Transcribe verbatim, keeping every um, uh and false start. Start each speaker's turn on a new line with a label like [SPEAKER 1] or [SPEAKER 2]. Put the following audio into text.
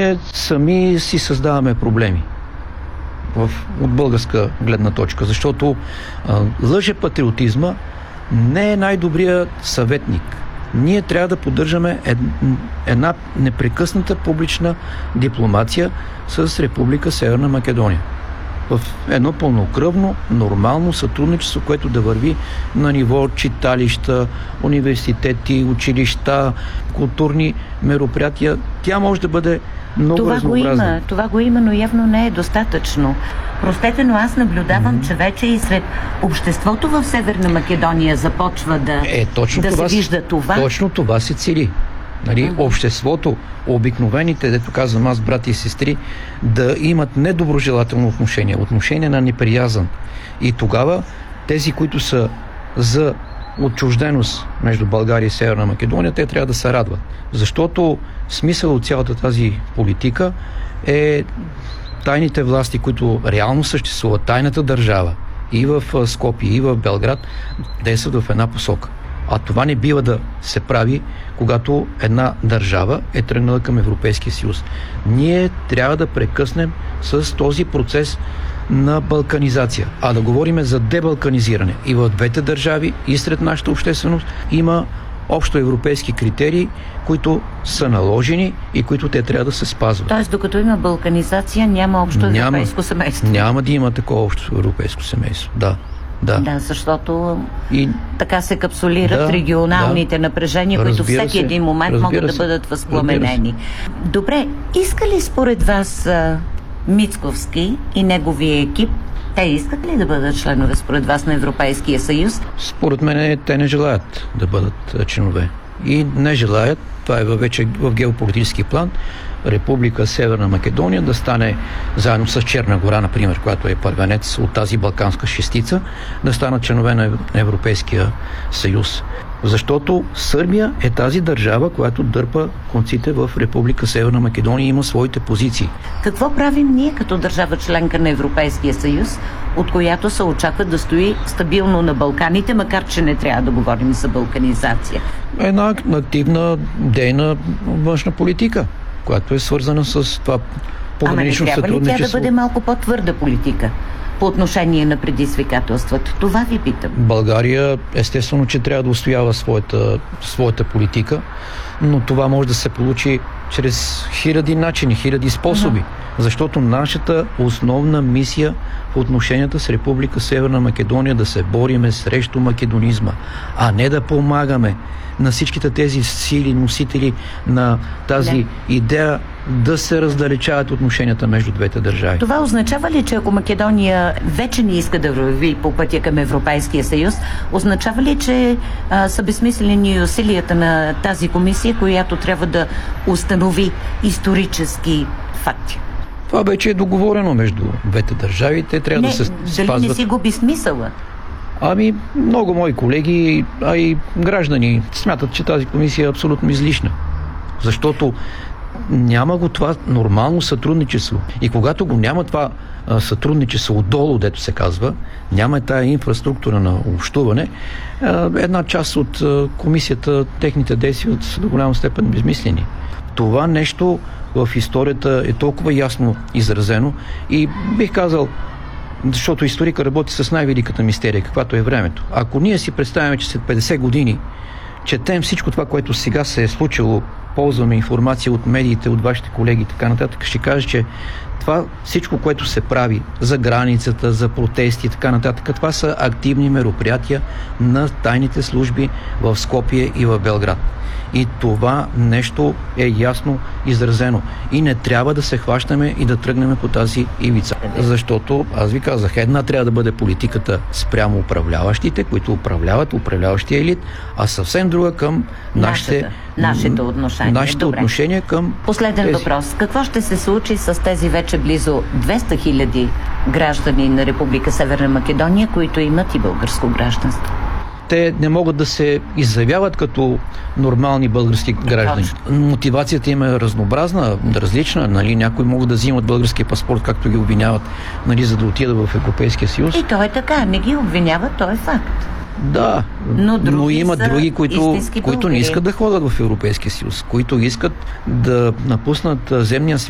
[SPEAKER 1] ние сами си създаваме проблеми в, от българска гледна точка, защото а, лъжепатриотизма не е най-добрият съветник. Ние трябва да поддържаме ед, една непрекъсната публична дипломация с Република Северна Македония. В едно пълнокръвно, нормално сътрудничество, което да върви на ниво читалища, университети, училища, културни мероприятия. Тя може да бъде много
[SPEAKER 2] това
[SPEAKER 1] разнообразна.
[SPEAKER 2] Го има, това го има, но явно не е достатъчно. Простете, но аз наблюдавам, mm-hmm. че вече и сред обществото в Северна Македония започва да,
[SPEAKER 1] е, точно
[SPEAKER 2] да
[SPEAKER 1] това
[SPEAKER 2] се вижда това.
[SPEAKER 1] Точно това се цели. Нали, mm-hmm. Обществото, обикновените, дето казвам аз, брати и сестри, да имат недоброжелателно отношение, отношение на неприязан. И тогава тези, които са за отчужденост между България и Северна Македония, те трябва да се радват. Защото смисъл от цялата тази политика е тайните власти, които реално съществуват, тайната държава и в Скопие, и в Белград, действат в една посока. А това не бива да се прави, когато една държава е тръгнала към Европейския съюз. Ние трябва да прекъснем с този процес на балканизация. А да говорим за дебалканизиране. И в двете държави, и сред нашата общественост има общо европейски критерии, които са наложени и които те трябва да се спазват.
[SPEAKER 2] Тоест, докато има балканизация, няма общо европейско
[SPEAKER 1] няма,
[SPEAKER 2] семейство.
[SPEAKER 1] Няма да има такова общо европейско семейство. Да. Да.
[SPEAKER 2] да, защото и... така се капсулират
[SPEAKER 1] да,
[SPEAKER 2] регионалните да. напрежения, които
[SPEAKER 1] Разбира
[SPEAKER 2] всеки
[SPEAKER 1] се.
[SPEAKER 2] един момент
[SPEAKER 1] Разбира
[SPEAKER 2] могат
[SPEAKER 1] се.
[SPEAKER 2] да бъдат възпламенени. Добре, иска ли според вас а, Мицковски и неговия екип, те искат ли да бъдат членове според вас на Европейския съюз?
[SPEAKER 1] Според мен те не желаят да бъдат членове. И не желаят, това е вече в геополитически план, Република Северна Македония да стане заедно с Черна гора, например, която е първенец от тази балканска шестица, да станат членове на Европейския съюз. Защото Сърбия е тази държава, която дърпа конците в Република Северна Македония и има своите позиции.
[SPEAKER 2] Какво правим ние като държава членка на Европейския съюз, от която се очаква да стои стабилно на Балканите, макар че не трябва да говорим за балканизация?
[SPEAKER 1] Една активна, дейна външна политика, която е свързана с това погранично сътрудничество.
[SPEAKER 2] Ама не трябва ли тя да бъде малко по-твърда политика по отношение на предизвикателствата? Това ви питам.
[SPEAKER 1] България естествено, че трябва да устоява своята, своята политика, но това може да се получи чрез хиляди начини, хиляди способи. Uh-huh. Защото нашата основна мисия в отношенията с Република Северна Македония да се бориме срещу македонизма, а не да помагаме на всичките тези сили, носители на тази не. идея да се раздалечават отношенията между двете държави.
[SPEAKER 2] Това означава ли, че ако Македония вече не иска да върви по пътя към Европейския съюз, означава ли, че а, са безсмислени усилията на тази комисия, която трябва да установи исторически факти?
[SPEAKER 1] Това вече е договорено между двете държави. Те трябва
[SPEAKER 2] не,
[SPEAKER 1] да се спазват.
[SPEAKER 2] Дали не си губи смисъла?
[SPEAKER 1] Ами, много мои колеги, а и граждани смятат, че тази комисия е абсолютно излишна. Защото няма го това нормално сътрудничество. И когато го няма това а, сътрудничество отдолу, дето се казва, няма тая инфраструктура на общуване, а, една част от а, комисията, техните действия са до голяма степен безмислени. Това нещо в историята е толкова ясно изразено и бих казал, защото историка работи с най-великата мистерия, каквато е времето. Ако ние си представяме, че след петдесет години четем всичко това, което сега се е случило, ползваме информация от медиите, от вашите колеги и така нататък, ще кажа, че това всичко, което се прави за границата, за протести и така нататък, това са активни мероприятия на тайните служби в Скопие и в Белград. И това нещо е ясно изразено. И не трябва да се хващаме и да тръгнем по тази ивица. Защото, аз ви казах, една трябва да бъде политиката спрямо управляващите, които управляват управляващия елит, а съвсем друга към нашите,
[SPEAKER 2] нашите отношения.
[SPEAKER 1] Нашите отношения към...
[SPEAKER 2] Последен тези. въпрос. Какво ще се случи с тези вече близо двеста хиляди граждани на Република Северна Македония, които имат и българско гражданство?
[SPEAKER 1] Те не могат да се изявяват като нормални български граждани. Мотивацията им е разнообразна, различна. Нали? Някои могат да взимат българския паспорт, както ги обвиняват, нали, за да отидат в Европейския съюз.
[SPEAKER 2] И то е така. Не ги обвиняват, то е факт.
[SPEAKER 1] Да, но, но има други, които, които не искат да ходят в Европейския съюз, които искат да напуснат земния свят